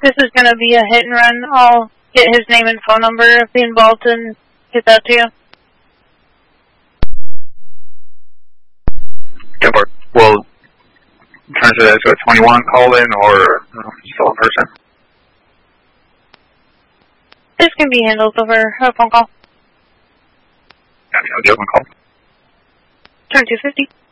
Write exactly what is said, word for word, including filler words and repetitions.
This is going to be a hit and run. I'll get his name and phone number if he's involved and get that to you. Yeah, but we'll transfer that to a twenty-one call-in or uh, still in person? This can be handled over a phone call. Yeah, do you have one call? Turn two fifty.